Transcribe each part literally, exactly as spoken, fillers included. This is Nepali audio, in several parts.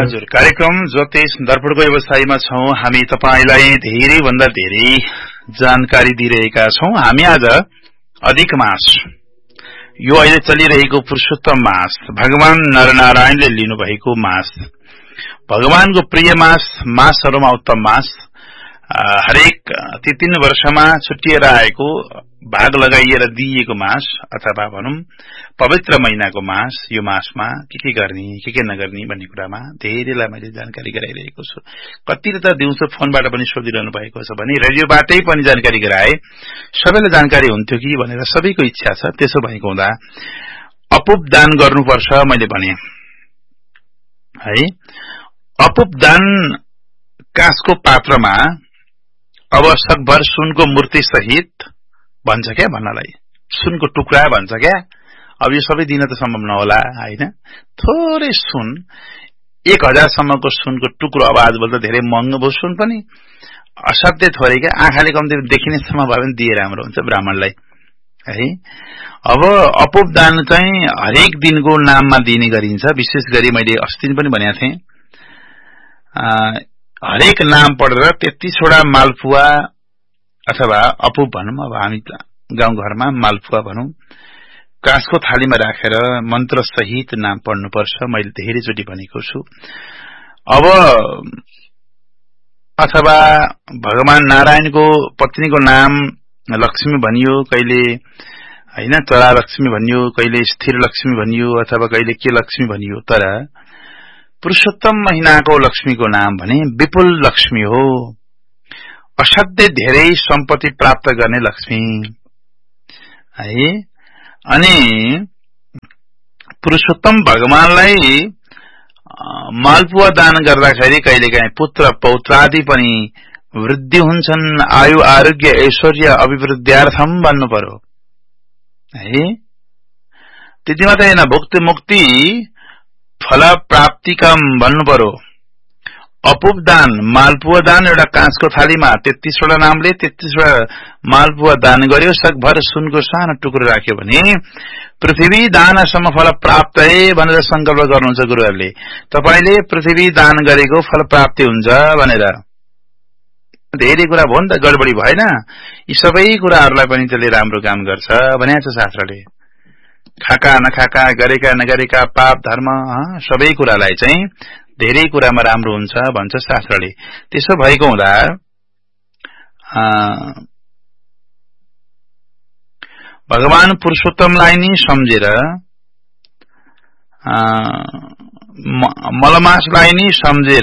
हजुर, कार्यक्रम ज्योतिष दर्पणको व्यवसायमा छौं। हामी तपाईलाई धेरै भन्दा धेरै जानकारी दिइरहेका छौं। हामी आज अधिक मास, यो अहिले चलिरहेको पुरुषोत्तम मास, भगवान नरनारायणले लिनुभएको मास, भगवानको प्रिय मास, मासहरूमा उत्तम मास, हरेक ती तीन वर्षमा छुट्टिएर आएको, भाग लगाइएर दिइएको मास अथवा भनौं पवित्र महिनाको मास। यो मासमा के के गर्ने, के के नगर्ने भन्ने कुरामा धेरैलाई मैले जानकारी गराइरहेको छु। कतिले त दिउँसो फोनबाट पनि सोधिरहनु भएको छ भने रेडियोबाटै पनि जानकारी गराए, सबैलाई जानकारी हुन्थ्यो कि भनेर सबैको इच्छा छ। त्यसो भएको हुँदा अपुप दान गर्नुपर्छ मैले भने है। अपुप दान काँसको पात्रमा अब सकभर सुनको मूर्ति सहित भन्छ क्या, भन्नलाई सुनको टुक्रा भन्छ क्या। अब यो सबै दिन त सम्भव नहोला हैन। थोरै सुन, एक हजार सम्मको सुनको टुक्रो, अब आजभोलि त धेरै महँगो भयो सुन पनि, असाध्यै थोरै क्या। आँखाले कम्ती देखिने सम्म भयो भने दिए राम्रो हुन्छ ब्राह्मणलाई है। अब अपुप दान चाहिँ हरेक दिनको नाममा दिने गरिन्छ। विशेष गरी मैले अस्ति पनि भनेको थिएँ, हरेक नाम पढेर तेत्तीसवटा मालपुवा अथवा अपुप भनौं, अब हामी गाउँघरमा मालपुवा भनौं, काँसको थालीमा राखेर मन्त्र सहित नाम पढ्नुपर्छ। मैले धेरैचोटि भनेको छु। अब अथवा भगवान नारायणको पत्नीको नाम लक्ष्मी भनियो, कहिले हैन तरा लक्ष्मी भनियो, कहिले स्थिर लक्ष्मी भनियो, अथवा कहिले के लक्ष्मी भनियो। तर पुरुषोत्तम महिनाको लक्ष्मीको नाम भने विपुल लक्ष्मी हो, असाध्यै धेरै सम्पत्ति प्राप्त गर्ने लक्ष्मी है। अनि पुरुषोत्तम भगवानलाई मालपुवा दान गर्दाखेरि कहिलेकाहीँ पुत्र पौत्रादि पनि वृद्धि हुन्छन्। आयु आरोग्य ऐश्वर्य अभिवृद्ध्यार्थम भन्नु पर्यो है। त्यति मात्रै होइन, भुक्ति मुक्ति फल प्राप्तिकम भन्नु पर्यो। अपुप दान, मालपुवा दान एउटा काँसको थालीमा तेत्तीसवटा नामले तेत्तीसवटा मालपुवा दान गर्यो, सकभर सुनको सानो टुक्रो राख्यो भने पृथ्वी दानसम्म फल प्राप्त है भनेर संकल्प गर्नुहुन्छ गुरुहरूले। तपाईले पृथ्वी दान गरेको फल प्राप्ति हुन्छ भनेर। धेरै कुरा भयो नि त, गडबडी भएन। यी सबै कुराहरूलाई पनि त्यसले राम्रो काम गर्छ भनेको छ शास्त्रले। खाका नखाका, गरेका नगरेका, पाप धर्म सबै कुरालाई चाहिँ धेरै कुरामा राम्रो हुन्छ भन्छ शास्त्रले। त्यसो भएको हुँदा भगवान पुरुषोत्तमलाई नै सम्झेर, मलमासलाई नै सम्झेर,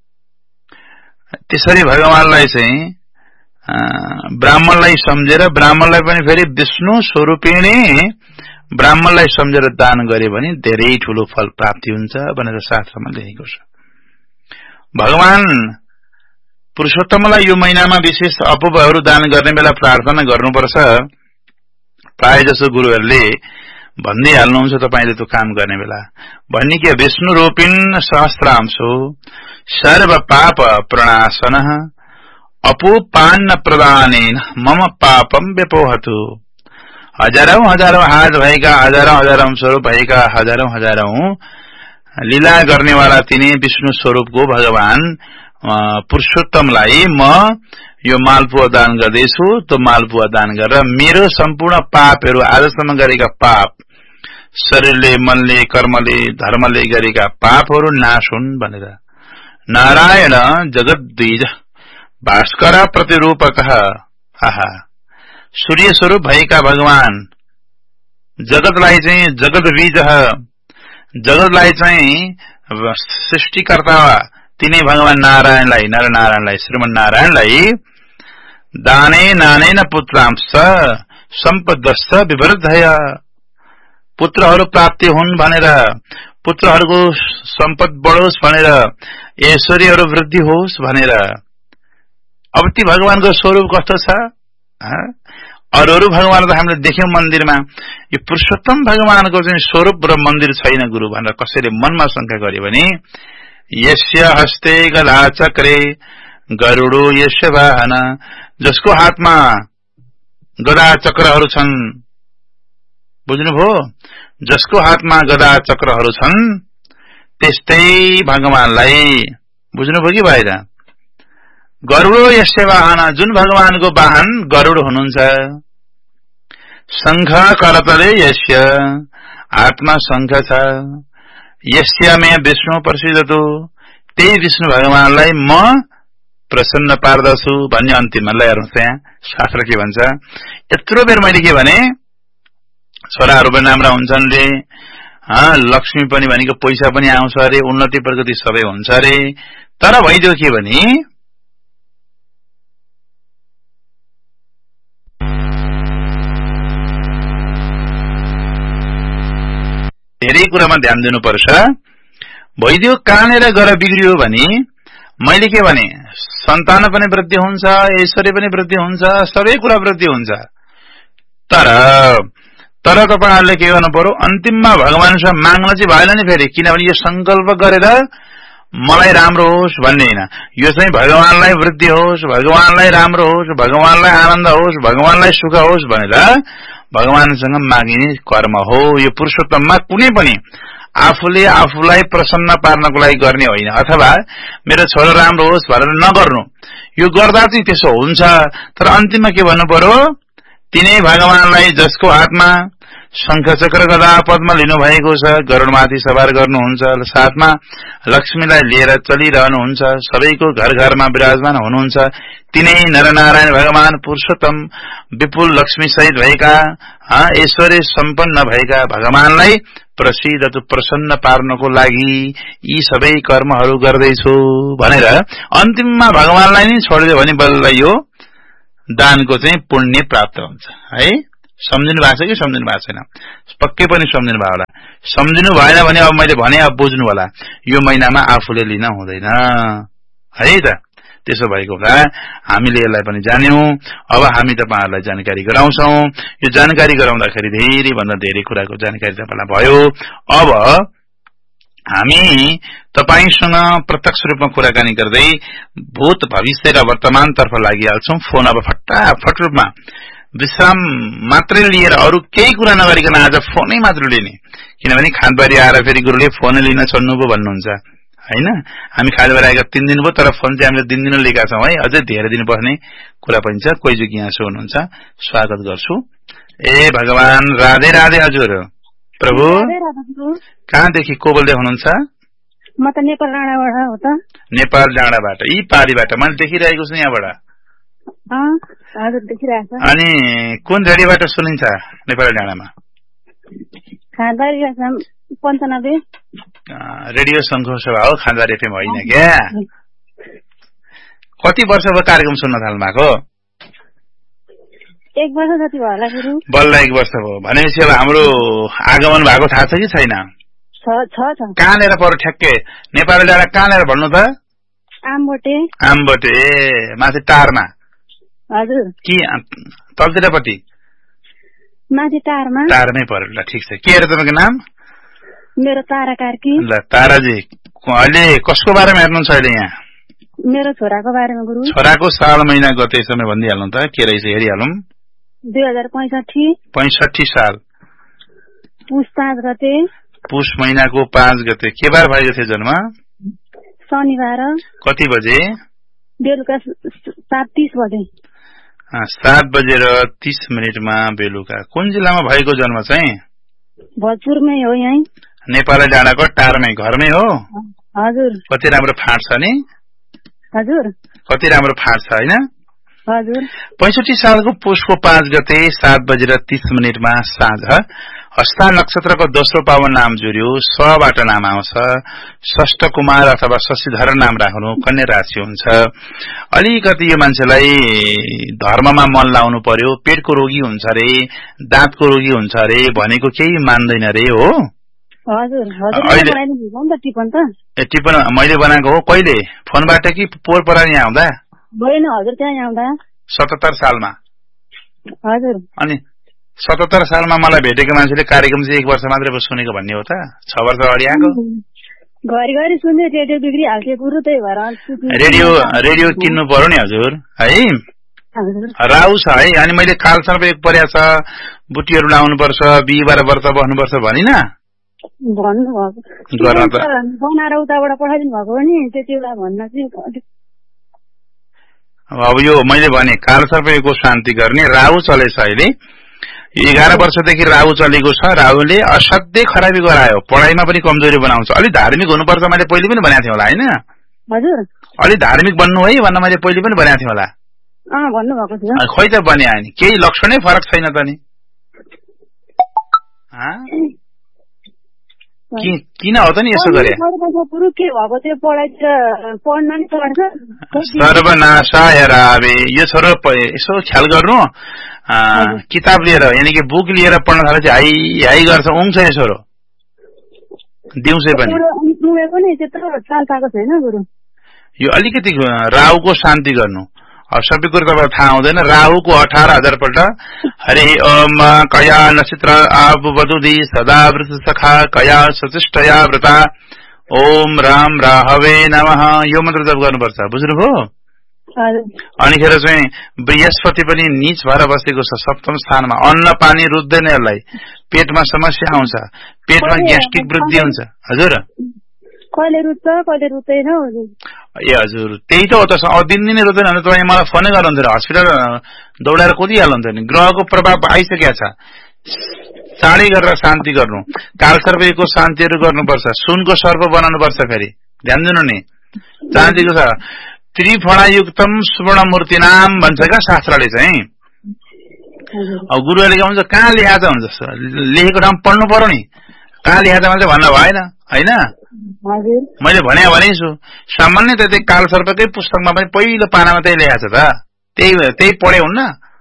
त्यसरी भगवानलाई चाहिँ ब्राह्मणलाई सम्झेर, ब्राह्मणलाई पनि फेरि विष्णु स्वरूपिणी ब्राह्मणलाई सम्झेर दान गरे भने धेरै ठूलो फल प्राप्ति हुन्छ भनेर शास्त्रमा लेखेको छ। भगवान पुरुषोत्तमलाई यो महिनामा विशेष अपुपहरू दान गर्ने बेला प्रार्थना गर्नुपर्छ। प्राय जसो गुरुहरूले भन्दै हाल्नुहुन्छ तपाईले त्यो काम गर्ने बेला। भन्ने के, विष्णु रूपिण सहस्रांशो सर्व पाप प्रणाशन अपुपान्न प्रदानेन मम पापम व्यपोहतु। हजारौं हजारौं हात भएका, हजारौं हजारौं स्वरूप भएका, हजारौं हजारौं लीला गर्नेवाला तिनै विष्णु स्वरूपको भगवान पुरुषोत्तमलाई म यो मालपुवा दान गर्दैछु। त्यो मालपुवा दान गरेर मेरो सम्पूर्ण पापहरू, आजसम्म गरेका पाप, शरीरले, मनले, कर्मले, धर्मले गरेका पापहरू नाश हुन् भनेर। नारायण जगद्बीज भास्कर प्रतिरूपतः, आहा सूर्य स्वरूप भएका भगवान, जगतलाई चाहिँ जगत बीज, जगतलाई चाहिँ सृष्टिकर्ता तिनै भगवान नारायणलाई, नर नारायणलाई, श्रीमन नारायणलाई दाने नानेन पुत्रांश सम्पदस्थ विवृद्धय, पुत्रहरू प्राप्ति हुन् भनेर, पुत्रहरूको सम्पद बढोस् भनेर, ऐश्वर्यहरू वृद्धि होस् भनेर। अब ती भगवानको स्वरूप कस्तो छ? अरू अरू भगवान त हामीले देख्यौं मन्दिरमा, यो पुरुषोत्तम भगवानको चाहिँ स्वरूप र मन्दिर छैन गुरु भनेर कसैले मनमा शंका गर्यो भने, यस्य हस्ते गदा चक्रे गरुडो यस्य वाहन, जसको हातमा गदा चक्रहरू छन्, बुझ्नुभयो, जसको हातमा गदा चक्रहरू छन् त्यस्तै भगवानलाई बुझ्नुभयो कि भएन? गरुडो यस्य वाहन, जुन भगवानको वाहन गरुड हुनुहुन्छ। शंख करतले यस्य, आत्मा शंख छ। यस्य मे विष्णु प्रसिद्धतो, त्यही विष्णु भगवानलाई म प्रसन्न पार्दछु भन्ने अन्तिममा ल हेर्नुहोस् त्यहाँ शास्त्र के भन्छ। यत्रो बेर मैले के भने छोराहरू पनि राम्रा हुन्छन् रे, लक्ष्मी पनि भनेको पैसा पनि आउँछ अरे, उन्नति प्रगति सबै हुन्छ अरे। तर भइदियो के भने धेरै कुरामा ध्यान दिनुपर्छ। भइदियो कहाँनिर गएर बिग्रियो भने मैले के भने सन्तान पनि वृद्धि हुन्छ, ऐश्वर्य पनि वृद्धि हुन्छ, सबै कुरा वृद्धि हुन्छ। तर तर तपाईहरुले के गर्नु पर्यो, अन्तिममा भगवानसँग माग्न चाहिँ भएन नि फेरि, किनभने यो संकल्प गरेर मलाई राम्रो होस् भन्ने हैन, यो चाहिँ भगवानलाई वृद्धि होस्, भगवानलाई राम्रो होस्, भगवानलाई आनन्द होस्, भगवानलाई सुख होस् भनेर भगवानसँग मागिने कर्म हो। यो पुरुषोत्तममा कुनै पनि आफूले आफूलाई प्रसन्न पार्नको लागि गर्ने होइन, अथवा मेरो छोरो राम्रो होस् भनेर नगर्नु। यो गर्दा चाहिँ त्यसो हुन्छ, तर अन्तिममा के भन्नु पर्यो, तिनै भगवानलाई जसको हातमा शंख चक्र गदा पद्म लिनु भएको छ, गरुडमाथि सवार गर्नुहुन्छ, साथमा लक्ष्मीलाई लिएर चलिरहनुहुन्छ, सबैको घर घरमा विराजमान हुनुहुन्छ, तिनै नरनारायण भगवान पुरुषोत्तम विपुल लक्ष्मी सहित भएका ऐश्वर्य सम्पन्न भएका भगवानलाई प्रसिद्ध प्रसन्न पार्नको लागि यी सबै कर्महरू गर्दैछु भनेर अन्तिममा भगवानलाई नै छोडिदियो भने बल्ल यो दानको चाहिँ पुण्य प्राप्त हुन्छ है। सम्झिनु भएको छ कि सम्झिनु भएको छैन? पक्कै पनि सम्झिनु भयो होला। सम्झिनु भएन भने अब मैले भने अब बुझ्नु होला, यो महिनामा आफूले लिन हुँदैन है त। त्यसो भएको हुँदा हामीले यसलाई पनि जान्यौं। अब हामी तपाईहरुलाई जानकारी गराउँछौं। यो जानकारी गराउँदाखेरि धेरै भन्दा धेरै कुराको जानकारी तपाईलाई भयो। अब हामी तपाईसँग प्रत्यक्ष रूपमा कुराकानी गर्दै भूत भविष्य र वर्तमान तर्फ लागिहाल्छौं। फोन अब फटाफट रूपमा विश्राम मात्रै लिएर अरु केही कुरा नगरिकन आज फोनै मात्र लिने, किनभने खानबारी आएर फेरि गुरुले फोन लिन छोड्नुभयो भन्नुहुन्छ हैन। हामी खानबारी आएका तीन दिन भयो, तर फोन चाहिँ हामीले दिन दिन लिएका छौं है। अझै धेरै दिन पर्ने कुरा पनि छ। कोही जिज्ञासु हुनुहुन्छ, स्वागत गर्छु। ए भगवान, राधे राधे हजुर। प्रभु कहाँदेखि को बोल्दै हुनुहुन्छ? म त नेपाल डाँडाबाट हो त। नेपाल डाँडाबाट, यी पारीबाट मैले देखिरहेको छु यहाँबाट। हजुर देखिरहेको छ। अनि कुन रेडियोबाट सुनिन्छ नेपाल डाँडामा? खानबारी पन्चानब्बे रेडियो संघ सभा हो, खानबारी एफएम होइन क्या। कति वर्ष भयो कार्यक्रम सुन्न थाल्नु भएको? एक वर्ष जति भयो होला गुरु। बल्ल एक वर्ष भयो भनेपछि अब हाम्रो आगमन भएको थाहा छ कि छैन? कहाँनिर पर्यो ठ्याक्कै? नेपाली डाँडा कहाँनिर भन्नु त? आमबोटे। आमबोटे माथि टारमा? हजुर। कि तलतिरपट्टि? माथि टारमा। टारमै पर्यो। ल ठिक छ। के अरे तपाईँको नाम? मेरो तारा कार्की। ल ताराजी, अहिले कसको बारेमा हेर्नुहुन्छ अहिले यहाँ? मेरो छोराको बारेमा गुरु। छोराको साल महिना गते समय भनिदिइहाल्नु त, के रहेछ हेरिहालौं। दुई हजार पैंसठी पैंसठी साल पुष पाँच गते। पुष महिनाको पाँच गते। के बार भएको थियो जन्म? शनिबार। कति बजे? बेलुका सात तीस बजे। सात बजेर तीस मिनटमा बेलुका। कुन जिल्लामा भएको जन्म चाहिँ? भोजपुरमै हो, यही नेपाली डाँडाको टारमै घरमै हो? हजुर। कति राम्रो फाँट छ नि? हजुर। कति राम्रो फाँट छ हैन? हजुर। पैंसठी सालको पुषको पाँच गते सात बजेर तीस मिनटमा साँझ हस्ता नक्षत्रको दोस्रो पावन नाम जुर्यो, सबाट नाम आउँछ, षष्ठ कुमार अथवा शशिधर नाम राख्नु, कन्या राशि हुन्छ। अलिकति यो मान्छेलाई धर्ममा मन लाउनु पर्यो, पेटको रोगी हुन्छ रे, दाँतको रोगी हुन्छ रे भनेको केही मान्दैन रे हो। हजुर हजुर टिपन त ए टिपन मैले बनाएको हो। कहिले? फोनबाट कि पोहोर परानी आउँदा? होइन हजुर, त्यहाँ आउँदा सतहत्तर सालमा। हजुर। अनि सतहत्तर सालमा मलाई भेटेको मान्छेले कार्यक्रम चाहिँ एक वर्ष मात्रै सुनेको भन्ने हो त? छ वर्ष अगाडि आएको? घरिघरि सुन्ने रेडियो बिग्रिहाल्थ्यो गुरु, त्यही भएर रेडियो रेडियो किन्नु पर्यो नि हजुर है। राहु छ है। अनि मैले कालसर्प एक पर्या छ, बुटीहरू लाउनु पर्छ, बिहीबार व्रत बस्नुपर्छ भनिन? भन्नुभएको गर्न त बनाएर उताबाट पठाइदिनु भएको हो नि त्यति बेला भन्न चाहिँ अब यो मैले भने कालसर्पयोगको शान्ति गर्ने राहु चलेछ अहिले एघार वर्षदेखि राहु चलेको छ राहुले असाध्यै खराबी गरायो पढाइमा पनि कमजोरी बनाउँछ अलि धार्मिक हुनुपर्छ मैले पहिले पनि भनेको थिएँ होला हैन हजुर अलि धार्मिक बन्नु है भन्न मैले पहिले पनि भनेको थिएँ होला अँ भन्नुभएको थियो खै त बने आयो नि केही लक्षणै फरक छैन त नि किन हो त नि यसो गरे सर्वनाशाय रावे यो छोरो यसो ख्याल गर्नु किताब लिएर यानि कि बुक लिएर पढ्न थाले हाई हाई गर्छ उँछ यो छोरो दिउँसै पनि यो अलिकति राहुको शान्ति गर्नु अब सबै कुरो तपाईलाई थाहा हुँदैन राहुको अठार हजार पल्ट हरे ओम कया नक्षत्र आबुवदुदी सदा वृत सखा कया सचिष्टया व्रता ओम राम राहवे नमः यो मन्त्र जप गर्नुपर्छ बुझ्नुभयो अनि खेर चाहिँ बृहस्पति पनि नीच भएर बसेको छ सप्तम स्थानमा अन्न पानी रुच्दैन यसलाई पेटमा समस्या आउँछ पेटमा ग्यास्ट्रिक वृद्धि हुन्छ हजुर कहिले रुच्छ कहिले रुच्दैन ए हजुर त्यही त हो त दिनदिनै रुच्दैन भने तपाईँ मलाई फोनै गर्नुहुन्थ्यो हस्पिटल दौडाएर कुदिहाल्नुहुन्थ्यो नि ग्रहको प्रभाव आइसकेको छ चाँडै गरेर शान्ति गर्नु कालसर्पयोगको शान्तिहरू गर्नुपर्छ सुनको सर्प बनाउनुपर्छ फेरि ध्यान दिनु नि चाँदीको छ त्रिफणायुक्तम सुवर्ण मूर्ति नाम भन्छ क्या शास्त्रले चाहिँ अब गुरुहरूले के भन्छ कहाँ लेखाएको हुन्छ लेखेको ठाउँ पढ्नु पर्यो नि कहाँ लेखाएको चाहिँ भन्न भएन होइन मैले भने भने छु सामान्य त्यही कालसर्पकै पुस्तकमा पनि पहिलो पानामा त्यही लेखाएको छ त त्यही त्यही पढे हुन्न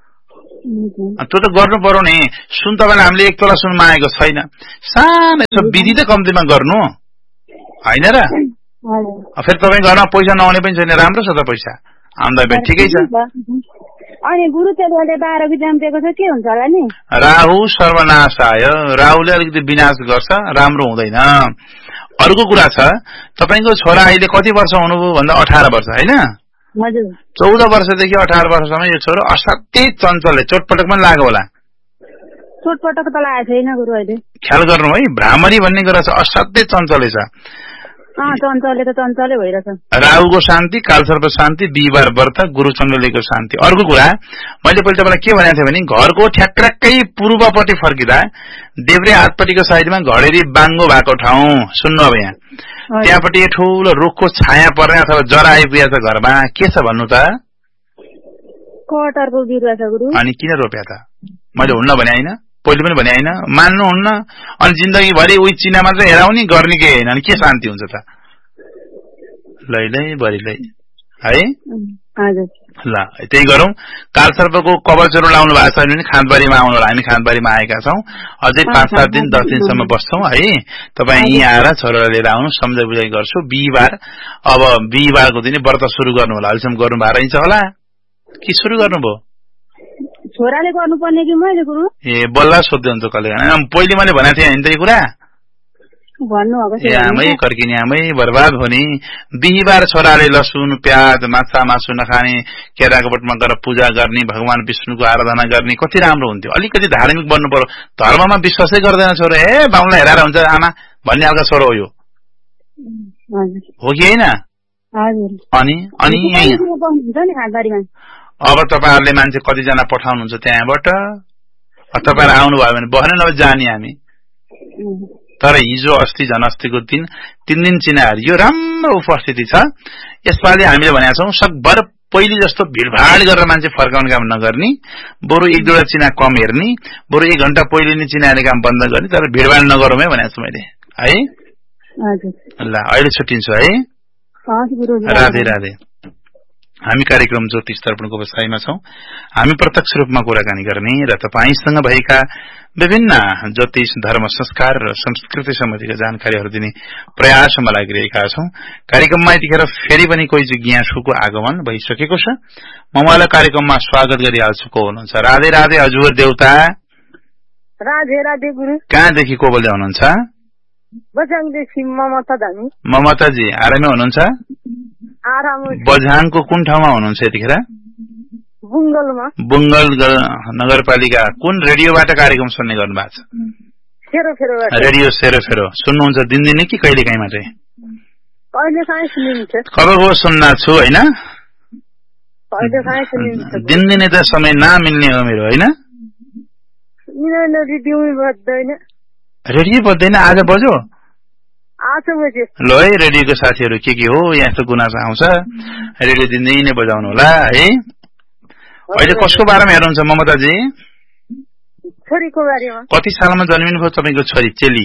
त्यो त गर्नु पर्यो नि सुन तपाईँलाई हामीले एक तोला सुन मागेको छैन सानो यसो विधि त कम्तीमा गर्नु होइन र फेरि तपाईँ घरमा पैसा नआउने पनि छैन राम्रो छ त पैसा आउँदा ठिकै छ अनि गुरु चेलाले बाह्र विधान दिएको छ के हुन्छ होला नि राहु सर्वनाश आयो राहुले अलिकति विनाश गर्छ राम्रो हुँदैन अर्को कुरा छ तपाईको छोरा अहिले कति वर्ष हुनुभयो भन्दा अठार वर्ष होइन चौध वर्षदेखि अठार वर्षसम्म यो छोरो असाध्यै चञ्चल चोटपटक पनि लाग्यो होला चोटपटक त लागेको छैन गुरु अहिले ख्याल गर्नु है भ्रामरी भन्ने कुरा छ असाध्यै चञ्चलै छ चञ्चले त चञ्चलै भइरहेछ राहुको शान्ति कालसर्प शान्ति बिहिबार व्रत गुरु चण्डलीको शान्ति अर्को कुरा मैले पहिले तपाईँलाई के भनेको थिएँ भने घरको ठ्याक्कै पूर्वपट्टि फर्किँदा देब्रे हातपट्टिको साइडमा घडेरी बाङ्गो भएको ठाउँ सुन्नु अब यहाँ त्यहाँपट्टि ठुलो रुखको छाया पर्ने अथवा जरा आइपुगेको छ घरमा के छ भन्नु त कटहरको बिरुवा छ गुरु अनि किन रोप्या त मैले हुन्न भने होइन पहिले पनि भने होइन मान्नुहुन्न अनि जिन्दगीभरि उही चिना मात्रै हेराउने गर्ने के होइन अनि के शान्ति हुन्छ त लैलै बरिलै है ल त्यही गरौँ कालसर्पको कवचहरू लाउनु भएको छ भने खाँदबारीमा आउनु होला हामी खाँदबारीमा आएका छौँ अझै पाँच सात दिन दस दिनसम्म बस्छौँ है तपाईँ यहीँ आएर छोरालाई लिएर आउनु सम्झाइ बुझाइ गर्छु बिहिबार अब बिहिबारको दिन व्रत सुरु गर्नु होला अहिलेसम्म गर्नु भएको रहेछ होला कि सुरु गर्नुभयो छोराले गर्नुपर्ने कि मैले गुरु ए बल्ल सोध्दै हुन्छ कहिले पहिले मैले भनेको थिएँ होइन त यो कुरा आमै कर्किने आमै बर्बाद हुने बिहिबार छोराले लसुन प्याज माछा मासु नखाने केराको बोटमा गएर पूजा गर्ने भगवान विष्णुको आराधना गर्ने कति राम्रो हुन्थ्यो अलिकति धार्मिक बन्नु पर्यो धर्ममा विश्वासै गर्दैन छोरो ए बाउलाई हेरेर हुन्छ आमा भन्ने खालको छोरो हो यो हो कि होइन अनि अनि अब तपाईँहरूले मान्छे कतिजना पठाउनुहुन्छ त्यहाँबाट तपाईँहरू आउनुभयो भने बस्ने नभए जाने हामी तर हिजो अस्ति झन् अस्तिको दिन तीन दिन चिनाहरू यो राम्रो उपस्थिति छ यसपालि हामीले भनेका छौँ सकभर पहिले जस्तो भिडभाड गरेर मान्छे फर्काउने काम नगर्ने बरु एक दुईवटा चिना कम हेर्ने बरु एक घण्टा पहिले नै चिनाले काम बन्द गर्ने तर भिडभाड नगरौँ है भनेको छु मैले है ल अहिले छुट्टिन्छु है राधे राधे हामी कार्यक्रम ज्योतिष दर्पणको व्यवसायमा छौं हामी प्रत्यक्ष रूपमा कुराकानी गर्ने र तपाईसँग भएका विभिन्न ज्योतिष धर्म संस्कार र संस्कृति सम्बन्धीका जानकारीहरू दिने प्रयासमा लागिरहेका छौं कार्यक्रममा यतिखेर फेरि पनि कोही जिज्ञासुको आगमन भइसकेको छ म उहाँलाई कार्यक्रममा स्वागत गरिहाल्छु को हुनुहुन्छ राधे राधे हजुर देउता राधे राधे गुरु कहाँदेखि को बोल्दै हुनुहुन्छ बझाङदेखि ममता धामी ममताजी आरामै हुनुहुन्छ बझाङको कुन ठाउँमा हुनुहुन्छ यतिखेर बुङ्गलमा बुङ्गल नगरपालिका कुन रेडियोबाट कार्यक्रम सुन्ने गर्नु भएको छ सेरोफेरोबाट रेडियो सेरोफेरो सुन्नुहुन्छ दिनदिनै कि कहिलेकाहीँ मात्रै? कहिलेकाहीँ सुनिन्छ। कबको सुन्ना छु होइन? कहिलेकाहीँ सुनिन्छ। दिनदिनै त समय नमिल्ने हो मेरो होइन? रेडियो बज्दैन। रेडियो बज्दैन? आज बज्यो? आज बज्यो। ल है रेडियोको साथीहरू के के हो यहाँ यस्तो गुनासो आउँछ रेडियो दिनदिनै बजाउनु होला है। अहिले कसको बारेमा हेर्नुहुन्छ ममताजी? छोरीको बारेमा। कति सालमा जन्मिनु भयो तपाईँको छोरी चेली?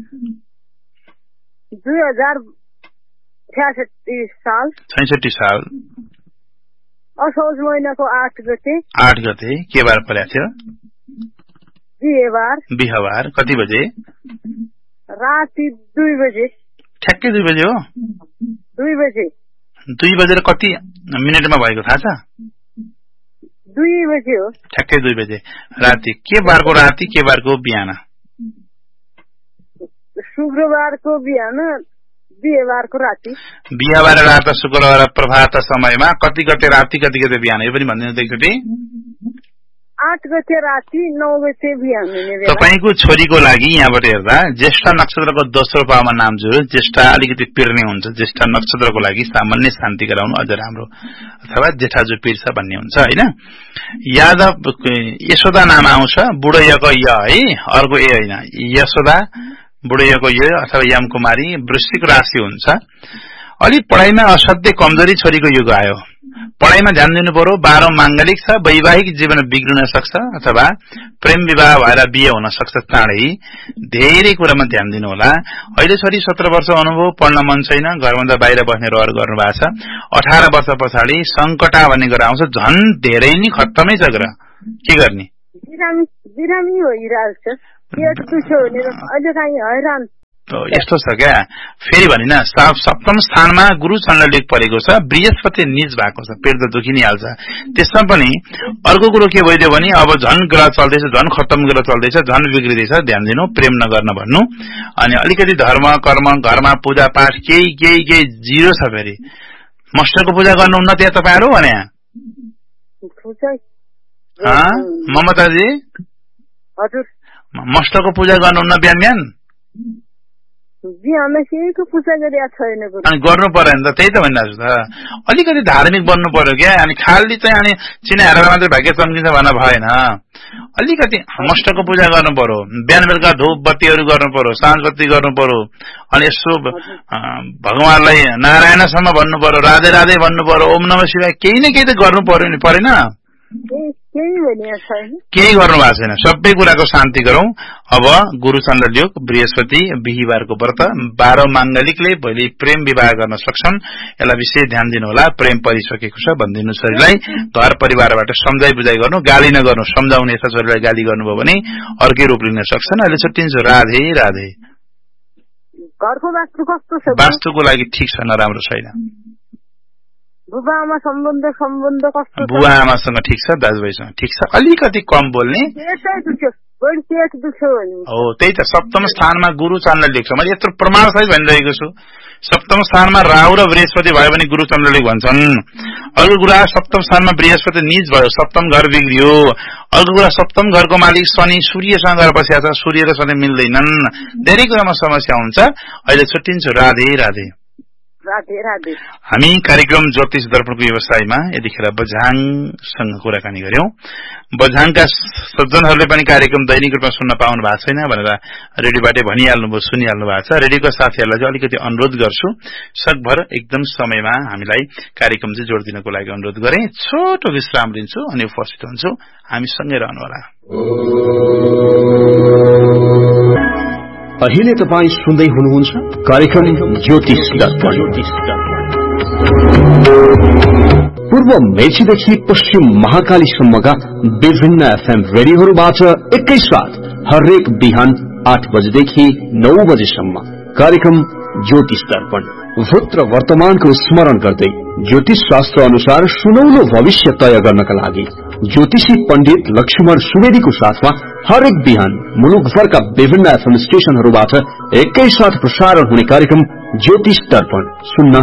दुई हजार छ्यासठी साल। छैसठी साल असोज महिनाको आठ गते। आठ गते के बार परेको थियो? बिहिबार। बिहिबार कति बजे? राति दुई बजे। ठ्याक्कै दुई बजे हो? दुई बजे। दुई बजेर कति मिनटमा भएको थाहा छ? दुई बजे हो। ठ्याक्कै दुई बजे राति। के बारको राति के बारको बिहान? शुक्रबारको बिहान बिहिबारको राति। बिहिबार रात शुक्रबार प्रभात समयमा कति गते राति कति गते बिहान यो पनि भनिदिनु एकचोटि। आठ गते राति नौ गते बिहान। तपाईँको छोरीको लागि यहाँबाट हेर्दा ज्येष्ठ नक्षत्रको दोस्रो पावमा नाम जोड्यो। ज्येष्ठ अलिकति पिर्ने हुन्छ। ज्येष्ठ नक्षत्रको लागि सामान्य शान्ति गराउनु अझ राम्रो अथवा जेठाजु पिर्छ भन्ने हुन्छ होइन। यादव यशोदा नाम आउँछ बुढैयाको य है अर्को ए होइन यशोदा बुढैयाको य अथवा यम कुमारी वृश्चिक राशि हुन्छ। अलि पढाइमा असाध्यै कमजोरी छोरीको युग आयो। पढाइमा ध्यान दिनु पर्यो। बाह्रौं मांगलिक छ। वैवाहिक जीवन बिग्रिन सक्छ अथवा प्रेम विवाह भएर बिहे हुन सक्छ चाँडै। धेरै कुरामा ध्यान दिनु होला। अहिले छोरी सत्र वर्ष अनुभव पढ्न मन छैन घरभन्दा बाहिर बस्ने रहर गर्नु भएको छ। अठार वर्ष पछाडि संकटा भन्ने कुरा आउँछ झन् धेरै नै खत्तमै छ कुरा के गर्ने? बिरामी भइरहेको छ। पेट दुख्यो भने अहिले चाहिँ हैरान यस्तो छ क्या। फेरि भनिन सप्तम स्थानमा गुरु चण्डलीक परेको छ। बृहस्पति निज भएको छ। पेट त दुखि नै हाल्छ। त्यसमा पनि अर्को कुरो के भइदियो भने अब झन ग्रह चल्दैछ झन खत्तम ग्रह चल्दैछ झन बिग्रिँदैछ ध्यान दिनु प्रेम नगर्न भन्नु। अनि अलिकति धर्म कर्म घरमा पूजा पाठ केही केही केही जिरो छ। फेरि मस्टरको पूजा गर्नुहुन्न त्यहाँ तपाईँहरू भने ममताजी? हजुर मस्टरको पूजा गर्नुहुन्न बिहान बिहान? बिहान केहीको पूजा गरिएको छैन। अनि गर्नु पर्यो नि त त्यही त भनिरहेको छु त। अलिकति धार्मिक बन्नु पर्यो क्या। अनि खाली चाहिँ अनि चिनाएर मात्रै भाग्य चम्किन्छ भन्न भएन। अलिकति मस्टरको पूजा गर्नु पर्यो। बिहान बेलुका धूप बत्तीहरू गर्नु पर्यो साँझ बत्ती गर्नु पर्यो। अनि यसो भगवानलाई नारायणसम्म भन्नु पर्यो राधे राधे भन्नु पर्यो ओम नमः शिवाय केही न केही त गर्नु पर्यो नि परेन? केही गर्नु भएको छैन। सबै कुराको शान्ति गरौं। अब गुरु चण्डल योग बृहस्पति बिहिबारको व्रत बाह्र मांगलिकले भोलि प्रेम विवाह गर्न सक्छन्। यसलाई विशेष ध्यान दिनु होला। प्रेम परिसकेको छ भनिदिनु छोरीलाई। घर परिवारबाट सम्झाइ बुझाइ गर्नु गाली नगर्नु। सम्झाउने यस्ता छोरीलाई गाली गर्नुभयो भने अर्कै रूप लिन सक्छन्। अहिले छुट्टिन्छु। राधे राधे। घरको वास्तु कस्तो छ? वास्तुको लागि ठिक छ नराम्रो छैन। बुबा आमा सम्बन्ध सम्बन्ध कस्तो? बुबा आमासँग ठिक छ दाजुभाइसँग ठिक छ। अलिकति कम बोल्ने हो। त्यही त सप्तम स्थानमा गुरु चण्डल लेख्छ। मैले यत्रो प्रमाण सहित भनिरहेको छु। सप्तम स्थानमा राहु र बृहस्पति भयो भने गुरु चण्डल भन्छन्। अर्को कुरा सप्तम स्थानमा बृहस्पति निज भयो सप्तम घर बिग्रियो। अर्को कुरा सप्तम घरको मालिक शनि सूर्यसँग गएर बसेको छ। सूर्य र शनि मिल्दैनन्। धेरै कुरामा समस्या हुन्छ। अहिले छुट्टिन्छु। राधे राधे। राधे राधे। हामी कार्यक्रम ज्योतिष दर्पणको व्यवसायमा यतिखेर बझाङसँग कुराकानी गर्यौं। बझाङका सज्जनहरूले पनि कार्यक्रम दैनिक रूपमा सुन्न पाउनु भएको छैन भनेर रेडियोबाटै भनिहाल्नुभयो सुनिहाल्नु भएको छ। रेडियोका साथीहरूलाई चाहिँ अलिकति अनुरोध गर्छु सकभर एकदम समयमा हामीलाई कार्यक्रम चाहिँ जोडिदिनको लागि अनुरोध गरे। छोटो विश्राम लिन्छु अनि उपस्थित हुन्छु। हामी सँगै रहनुहोला। अहिले तपाईं सुन्दै हुनुहुन्छ कार्यक्रम ज्योतिष दर्पण। पूर्व मेचीदेखि पश्चिम महाकालीसम्मका विभिन्न एफएम रेडियोहरूबाट एकैसाथ हरेक बिहान आठ बजेदेखि नौ बजेसम्म कार्यक्रम ज्योतिष दर्पण। भूत र वर्तमानको स्मरण गर्दै ज्योतिष शास्त्र अनुसार सुनौलो भविष्य तय गर्नका लागि ज्योतिषी पण्डित लक्ष्मण सुवेदीको साथमा हरेक बिहान मुलुकभरका विभिन्न एफएम स्टेशनहरूबाट एकैसाथ प्रसारण हुने कार्यक्रम ज्योतिष दर्पण सुन्न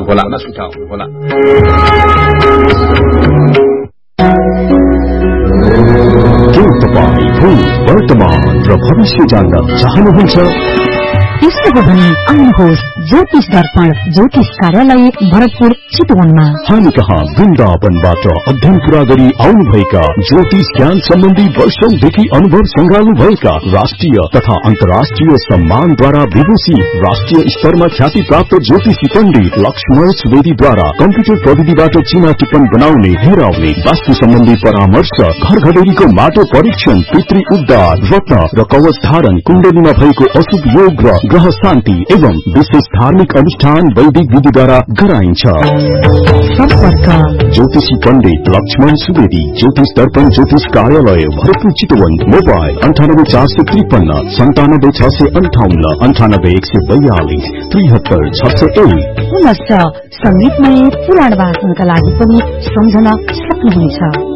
नछुटाउनुहोला। के तपाईँ भूत वर्तमान र भविष्य जान्न चाहनुहुन्छ? त्यसो हो भने आउनुहोस् ज्योतिष दर्पण ज्योतिष कार्यालय भरतपुर चितवनमा। हामी कहाँ वृन्दावनबाट अध्ययन पूरा गरी आउनुभएका ज्योतिष ज्ञान सम्बन्धी वर्षौंदेखि अनुभव संग्रहाल्नुभएका राष्ट्रिय तथा अन्तर्राष्ट्रिय सम्मानद्वारा विभूषित राष्ट्रिय स्तरमा ख्याति प्राप्त ज्योतिषी पण्डित लक्ष्मण सुवेदीद्वारा कम्प्युटर प्रविधिबाट चिना टिप्पण बनाउने, हेराउने, वास्तु सम्बन्धी परामर्श, घर घडेरीको माटो परीक्षण, पितृ उद्धार, रत्न र कवच धारण, कुण्डलीमा भएको अशुभ योग र ग्रह शान्ति एवं विशेष धार्मिक अनुष्ठान वैदिक विधिद्वारा गराइन्छ। सम्पर्क ज्योतिषी पण्डित लक्ष्मण सुवेदी, ज्योतिष दर्पण ज्योतिष कार्यालय भरतपुर चितवन। मोबाइल अन्ठानब्बे चार सय त्रिपन्न सन्तानब्बे छ सय अन्ठाउन्न अन्ठानब्बे एक सय बयालिस त्रिहत्तर छ सय एक। पुनश्च संगीतमय पुराण वाचनका लागि पनि सम्झन सक्नुहुनेछ।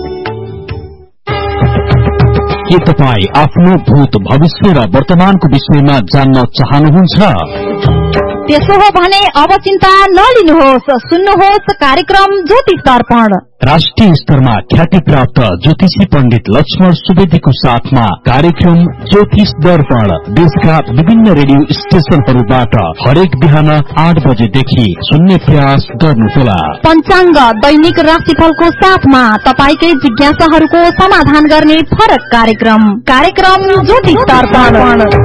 के तपाईँ आफ्नो भूत भविष्य र वर्तमानको विषयमा जान्न चाहनुहुन्छ? त्यसो हो भने अब चिन्ता नलिनुहोस्, सुन्नुहोस् कार्यक्रम ज्योतिष दर्पण। राष्ट्रिय स्तरमा ख्याति प्राप्त ज्योतिषी पण्डित लक्ष्मण सुवेदीको साथमा कार्यक्रम ज्योतिष दर्पण देशका विभिन्न रेडियो स्टेशनहरूबाट हरेक बिहान आठ बजेदेखि सुन्ने प्रयास गर्नुहोला। पञ्चाङ्ग दैनिक राशिफलको साथमा तपाईकै जिज्ञासाहरूको समाधान गर्ने फरक कार्यक्रम कार्यक्रम ज्योतिष दर्पण।